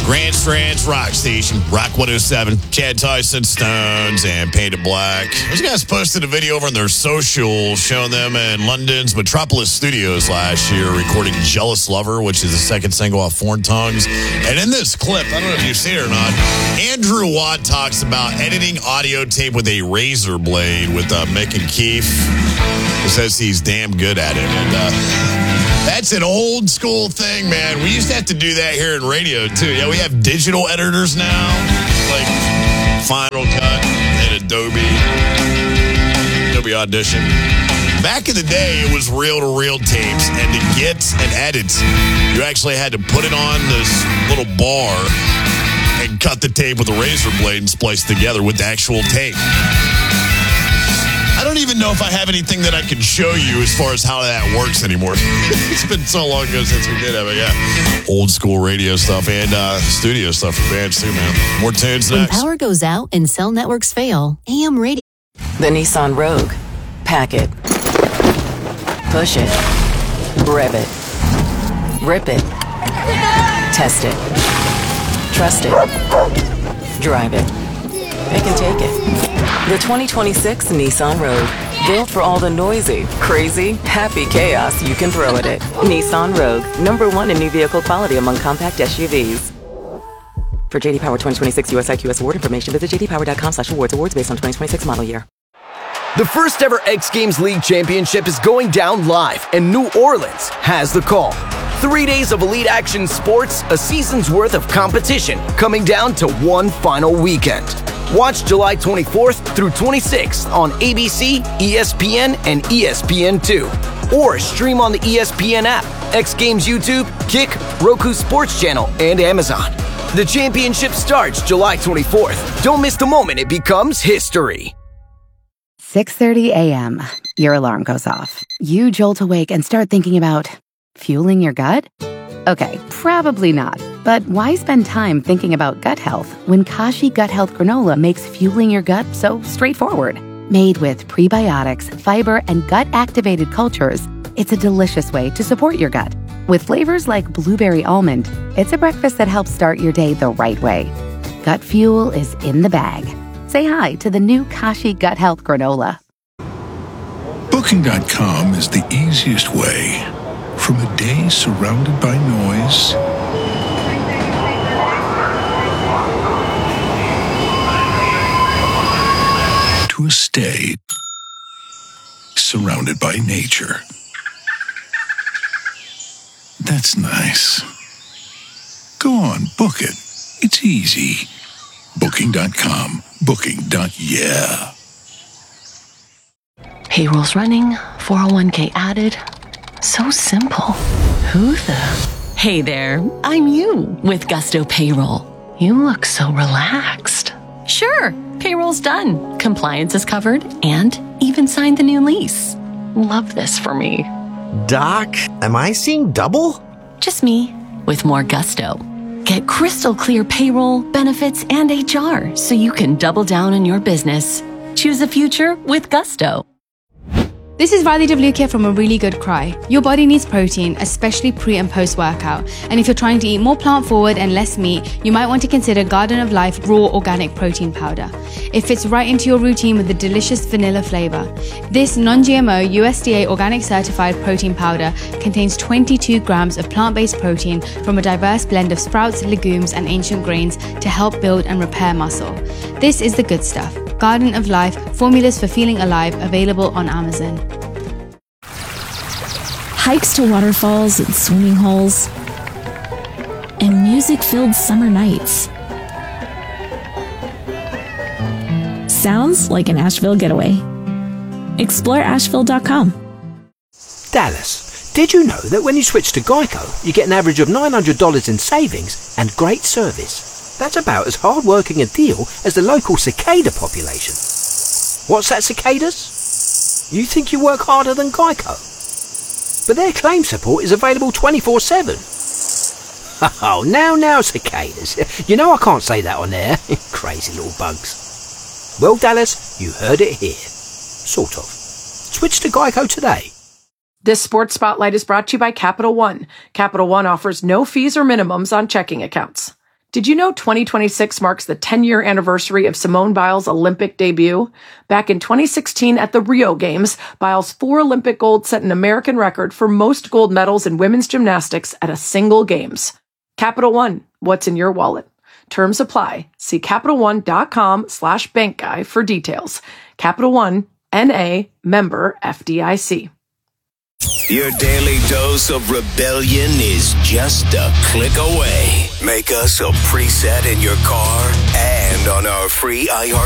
Grand Strand's Rock Station, Rock 107, Chad Tyson, Stones, and Painted Black. Those guys posted a video over on their social showing them in London's Metropolis Studios last year recording Jealous Lover, which is the second single off Foreign Tongues. And in this clip, I don't know if you've seen it or not, Andrew Watt talks about editing audio tape with a razor blade with Mick and Keith. He says he's damn good at it. And that's an old school thing, man. We used to have to do that here in radio, too. Yeah, we have digital editors now, like Final Cut and Adobe Audition. Back in the day, it was reel-to-reel tapes, and to get an edit, you actually had to put it on this little bar and cut the tape with a razor blade and splice together with the actual tape. I don't even know if I have anything that I can show you as far as how that works anymore. It's been so long ago since we did have it, yeah. Old school radio stuff and studio stuff for bands too, man. More tunes next. When power goes out and cell networks fail, AM radio. The Nissan Rogue. Pack it. Push it. Rev it. Rip it. Test it. Trust it. Drive it. Pick and take it. The 2026 Nissan Rogue. Built for all the noisy, crazy, happy chaos you can throw at it. Nissan Rogue. #1 in new vehicle quality among compact SUVs. For JD Power 2026 USIQS award information, visit jdpower.com/awards. Awards based on 2026 model year. The first ever X Games League Championship is going down live, and New Orleans has the call. 3 days of elite action sports, a season's worth of competition, coming down to one final weekend. Watch July 24th through 26th on ABC, ESPN, and ESPN2. Or stream on the ESPN app, X Games YouTube, Kick, Roku Sports Channel, and Amazon. The championship starts July 24th. Don't miss the moment it becomes history. 6:30 a.m. Your alarm goes off. You jolt awake and start thinking about fueling your gut? Okay, probably not. But why spend time thinking about gut health when Kashi Gut Health Granola makes fueling your gut so straightforward? Made with prebiotics, fiber, and gut-activated cultures, it's a delicious way to support your gut. With flavors like blueberry almond, it's a breakfast that helps start your day the right way. Gut fuel is in the bag. Say hi to the new Kashi Gut Health Granola. Booking.com is the easiest way. From a day surrounded by noise to a stay surrounded by nature. That's nice. Go on, book it. It's easy. Booking.com. Booking.yeah. Payroll's running, 401k added. So simple. Who the? Hey there, I'm you with Gusto Payroll. You look so relaxed. Sure, payroll's done. Compliance is covered and even signed the new lease. Love this for me. Doc, am I seeing double? Just me with more gusto. Get crystal clear payroll, benefits, and HR so you can double down on your business. Choose a future with Gusto. This is Riley Devlukia from A Really Good Cry. Your body needs protein, especially pre and post workout. And if you're trying to eat more plant forward and less meat, you might want to consider Garden of Life Raw Organic Protein Powder. It fits right into your routine with a delicious vanilla flavor. This non-GMO USDA organic certified protein powder contains 22 grams of plant-based protein from a diverse blend of sprouts, legumes, and ancient grains to help build and repair muscle. This is the good stuff. Garden of Life, formulas for feeling alive, available on Amazon. Hikes to waterfalls and swimming holes, and music-filled summer nights. Sounds like an Asheville getaway. Explore Asheville.com. Dallas, did you know that when you switch to Geico, you get an average of $900 in savings and great service? That's about as hard-working a deal as the local cicada population. What's that, cicadas? You think you work harder than Geico? But their claim support is available 24/7. Oh, now, cicadas. You know I can't say that on air. Crazy little bugs. Well, Dallas, you heard it here. Sort of. Switch to Geico today. This Sports Spotlight is brought to you by Capital One. Capital One offers no fees or minimums on checking accounts. Did you know 2026 marks the 10-year anniversary of Simone Biles' Olympic debut? Back in 2016 at the Rio Games, Biles' 4 Olympic golds set an American record for most gold medals in women's gymnastics at a single Games. Capital One, what's in your wallet? Terms apply. See CapitalOne.com/bankguy for details. Capital One, N.A., member FDIC. Your daily dose of rebellion is just a click away. Make us a preset in your car and on our free iHeart